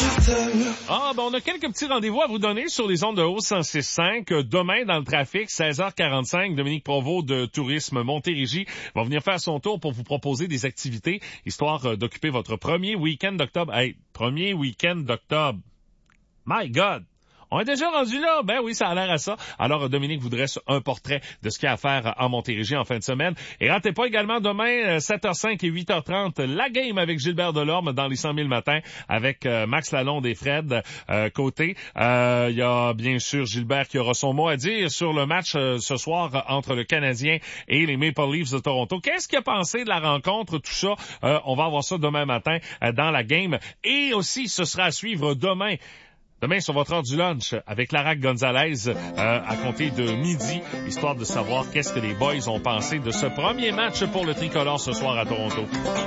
Ah, ben on a quelques petits rendez-vous à vous donner sur les ondes de haut 106.5. Demain, dans le trafic, 16h45, Dominique Provost de Tourisme Montérégie va venir faire son tour pour vous proposer des activités, histoire d'occuper votre premier week-end d'octobre. Hey, premier week-end d'octobre. My God! On est déjà rendu là. Ben oui, ça a l'air à ça. Alors, Dominique vous dresse un portrait de ce qu'il y a à faire en Montérégie en fin de semaine. Et ratez pas également demain, 7h05 et 8h30, la game avec Gilbert Delorme dans les 100 000 matins avec Max Lalonde et Fred Côté. Il y a bien sûr Gilbert qui aura son mot à dire sur le match ce soir entre le Canadien et les Maple Leafs de Toronto. Qu'est-ce qu'il a pensé de la rencontre, tout ça? On va avoir ça demain matin dans la game. Et aussi, ce sera à suivre demain sur votre heure du lunch avec Larac Gonzalez à compter de midi, histoire de savoir qu'est-ce que les boys ont pensé de ce premier match pour le tricolore ce soir à Toronto.